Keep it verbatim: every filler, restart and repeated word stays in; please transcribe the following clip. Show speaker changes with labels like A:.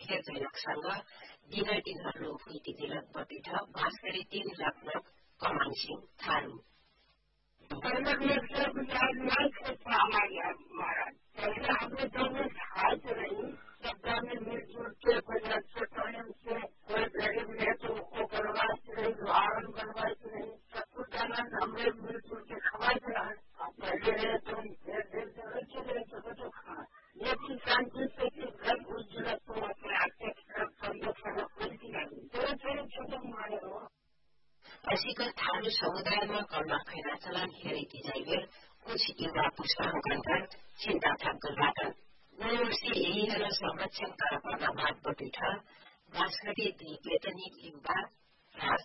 A: खेरजनकसँग दिन दिनहरू हुइटी दिलक बपिठ भास्करी तीन लग्न कमान सिंह थारू
B: पहले हमने दोनों हाथ रही सत्ता में मिलजुल के प्रयास से कायम से कोई गरीब है तो उसको बनवाते रही वाहन बनवाते रही सब कुछ आनंद हमने मिलजुल के खवाते रहे पहले रहे तो चले तो खा लेकिन शांति से घर उज्जवल तो अपने आते संरक्षण खोल दिया थोड़े थोड़े छोटे मारे हो
A: असीका थारू समुदायमा कर्म खैना चलान हेरेकी जाइबेर कुछ युवा पुष्पांकन चिन्ता थाक्कलबाट नयवर्षी यहीहरू संरक्षण तरफमा भाग बटुठ भास्करी दुई वेतनिक युवा राज